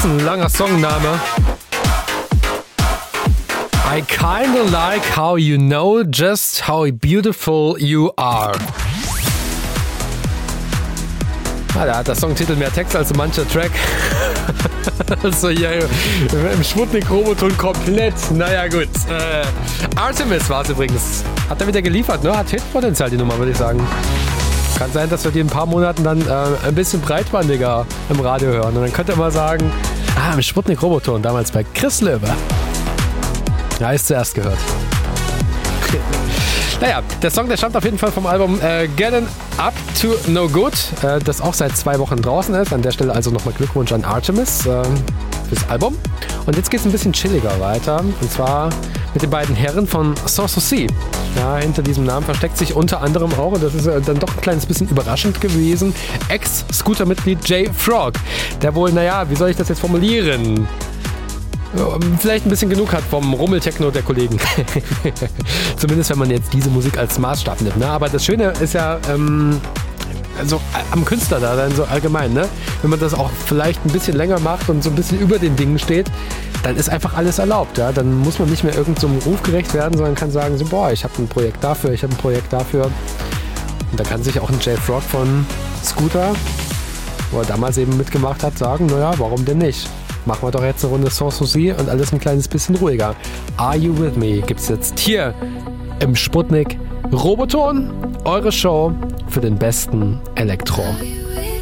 ist ein langer Songname. I kinda like how you know just how beautiful you are. Da hat der Songtitel mehr Text als so mancher Track. Also hier im Sputnik-Roboton komplett. Naja gut. Artemis war es übrigens. Hat er wieder geliefert, ne? Hat Hitpotenzial die Nummer, würde ich sagen. Kann sein, dass wir die in ein paar Monaten dann ein bisschen breitbandiger im Radio hören. Und dann könnt ihr mal sagen, im Sputnik-Roboton, damals bei Chris Löwe. Ja, ist zuerst gehört. Naja, der Song, der stammt auf jeden Fall vom Album Getting Up to No Good, das auch seit 2 Wochen draußen ist. An der Stelle also nochmal Glückwunsch an Artemis fürs Album. Und jetzt geht es ein bisschen chilliger weiter. Und zwar mit den beiden Herren von Sans Souci. Ja, hinter diesem Namen versteckt sich unter anderem auch, und das ist dann doch ein kleines bisschen überraschend gewesen, Ex-Scooter-Mitglied Jay Frog. Der wohl, wie soll ich das jetzt formulieren? Vielleicht ein bisschen genug hat vom Rummeltechno der Kollegen. Zumindest wenn man jetzt diese Musik als Maßstab nimmt. Ne? Aber das Schöne ist ja also am Künstler da dann so allgemein. Ne? Wenn man das auch vielleicht ein bisschen länger macht und so ein bisschen über den Dingen steht, dann ist einfach alles erlaubt. Ja? Dann muss man nicht mehr irgendeinem Ruf gerecht werden, sondern kann sagen, so, ich habe ein Projekt dafür, ich habe ein Projekt dafür. Und da kann sich auch ein Jay Frog von Scooter, wo er damals eben mitgemacht hat, sagen, warum denn nicht? Machen wir doch jetzt eine Runde Sans Souci und alles ein kleines bisschen ruhiger. Are You With Me gibt's jetzt hier im Sputnik Roboton, eure Show für den besten Elektro.